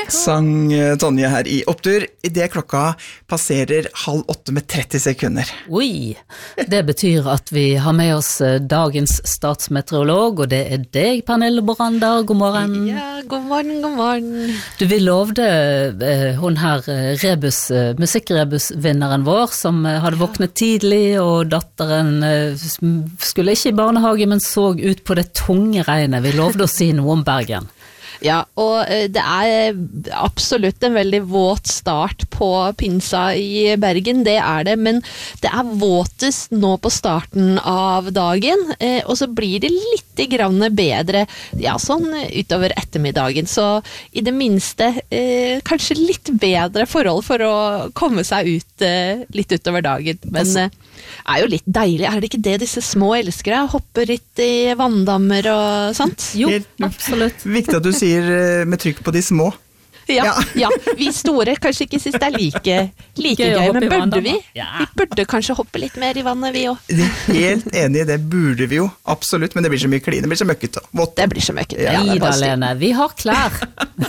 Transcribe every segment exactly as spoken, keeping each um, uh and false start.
sang Tonje her i Opptur. I det klokka passerer halv åtte med tretti sekunder. Oi, det betyr at vi har med oss dagens statsmeteorolog, og det er deg, Pernille Boranda. God morgen. Ja, god morgen, god morgen. Du, vi lovde eh, hun her Rebus, eh, musikkrebusvinneren vår, som eh, hadde våknet tidlig, og datteren eh, skulle ikke i barnehage, men så ut på det tunge regnet. Vi lovde å si noe om Bergen. Ja, og det er absolutt en veldig våt start på pinsa i Bergen, det er det, men det er våtest nå på starten av dagen, og så blir det litt grann bedre, ja, sånn utover ettermiddagen, så i det minste eh, kanskje litt bedre forhold for å komme seg ut eh, litt utover dagen, men eh, er jo litt deilig, er det ikke det disse små elskere hopper litt i vanndammer og sånt? Jo, absolutt. Viktig at du sier med trykk på de små. Ja, ja. ja, vi store kanskje ikke synes det er like, like gøy, gøy men burde vi? Ja. Vi burde kanskje hoppe litt mer i vannet, vi også. Helt enig, det burde vi jo, absolutt, men det blir så mye klin, det blir så møkket. Vått. Det blir så møkket, ja. ja Ida, Lene, vi har klær.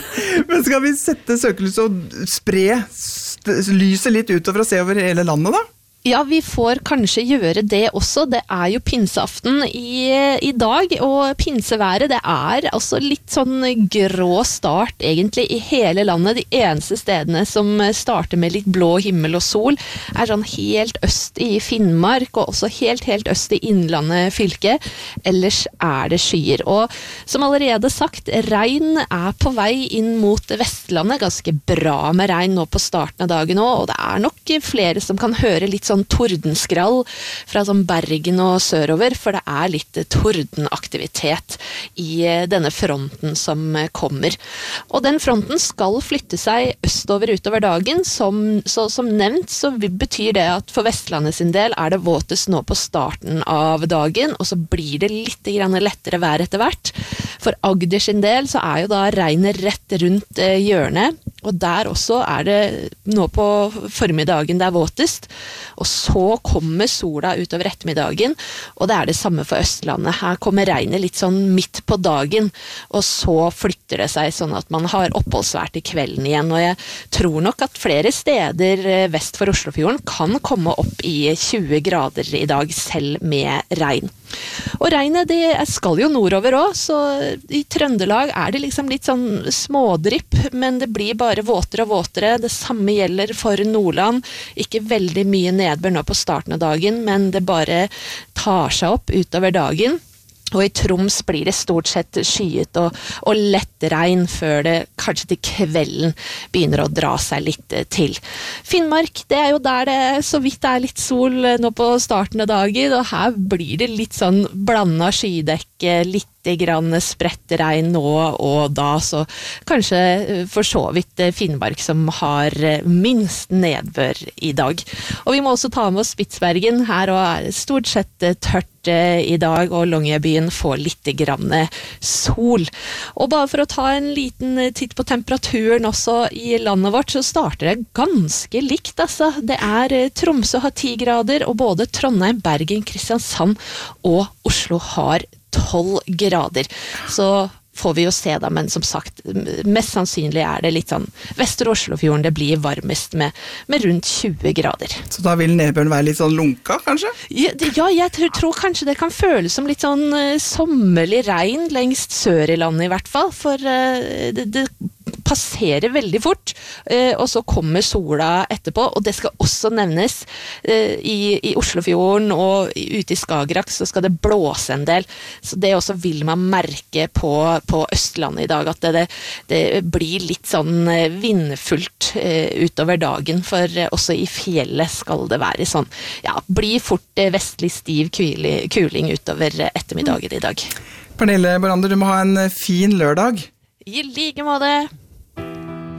Men skal vi sette søkelyset og spre lyset litt utover og se over hele landet da? Ja, vi får kanskje gjøre det også. Det er jo pinseaften i, i dag, og pinseværet, det er altså litt sånn grå start egentlig i hele landet. De eneste stedene som starter med litt blå himmel og sol er sånn helt øst i Finnmark, og også helt, helt øst i Innlandet fylke. Ellers er det skyer. Og som allerede sagt, regn er på vei inn mot Vestlandet. Ganske bra med regn nå på starten av dagen også, og det er nok flere som kan høre litt sånn tordenskrall fra sånn Bergen og sørover, for det er litt tordenaktivitet i denne fronten som kommer. Og den fronten skal flytte seg østover utover dagen, som, så, som nevnt så betyr det at for Vestlandet sin del er det våtest nå på starten av dagen, og så blir det litt grann lettere vær etter hvert. For Agder sin del så er jo da regnet rett rundt eh, hjørnet, og der også er det nå på formiddagen det er våtest, og så kommer sola utover ettermiddagen, og det er det samme for Østlandet. Her kommer regnet litt sånn midt på dagen, og så flytter det seg sånn at man har oppholdsvær til kvelden igjen, og jeg tror nok at flere steder vest for Oslofjorden kan komme opp i tjue grader i dag, selv med regn. Og regnet det skal jo nordover også, så i Trøndelag er det liksom litt sånn smådrypp, men det blir bare våtere og våtere. Det samme gjelder for Nordland. Ikke veldig mye nedbør nå på starten av dagen, men det bare tar seg opp utover dagen. Og i Troms blir det stort sett skyet og, og lett regn før det kanskje til kvelden begynner å dra seg litt til. Finnmark, det er jo der det så vidt er litt sol nå på starten av dagen, og her blir det litt sånn blandet skydekke, litt grann spredt regn nå og da, så kanskje for så vidt Finnmark som har minst nedbør i dag. Og vi må også ta med oss Spitsbergen, her og er stort sett tørt i dag, og Longyearbyen får litt grann sol. Og bare for å ta en liten titt på temperaturen også i landet vårt, så starter det ganske likt, altså. Det er Tromsø har ti grader, og både Trondheim, Bergen, Kristiansand og Oslo har tolv grader. Så får vi jo se da, men som sagt, mest sannsynlig er det litt sånn Vester Oslofjorden, det blir varmest med, med rundt tjue grader. Så da vil nedbøren være litt sånn lunka, kanskje? Ja, det, ja jeg tror, tror kanskje det kan føles som litt sånn uh, sommerlig regn lengst sør i landet i hvert fall, for uh, det, det passerer veldig fort, uh, og så kommer sola etterpå, og det skal også nevnes uh, i, i Oslofjorden og ute i Skagerrak så skal det blåse en del, så det også vil man merke på på Østlandet i dag, at det, det blir litt sånn vindfullt uh, utover dagen, for uh, også i fjellet skal det være sånn, ja, blir fort uh, vestlig stiv kuling, kuling utover uh, ettermiddagen i dag. Pernille Borander, du må ha en fin lørdag. I like måte.